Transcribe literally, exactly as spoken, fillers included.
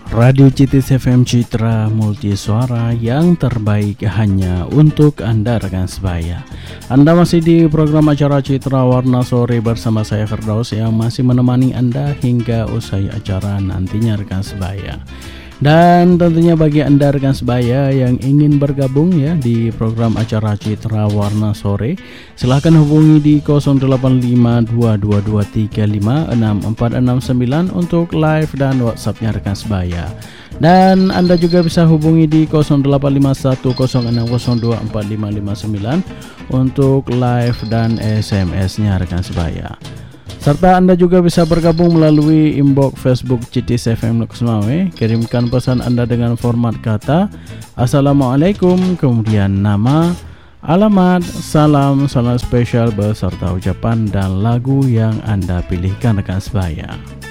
Radio C T S F M Citra Multi Suara yang terbaik hanya untuk Anda rekan sebaya. Anda masih di program acara Citra Warna Sore bersama saya Firdaus yang masih menemani Anda hingga usai acara nantinya rekan sebaya. Dan tentunya bagi Anda rekan sebaya yang ingin bergabung ya di program acara Citra Warna Sore, silahkan hubungi di nol delapan lima dua dua dua tiga lima enam empat enam sembilan untuk live dan WhatsApp-nya rekan sebaya. Dan Anda juga bisa hubungi di nol delapan lima satu nol enam nol dua empat lima lima sembilan untuk live dan S M S-nya rekan sebaya. Serta Anda juga bisa bergabung melalui inbox Facebook C T S F M Loksmawe. Kirimkan pesan Anda dengan format kata Assalamualaikum, kemudian nama, alamat, salam, salam spesial beserta ucapan dan lagu yang Anda pilihkan rekan sebaya.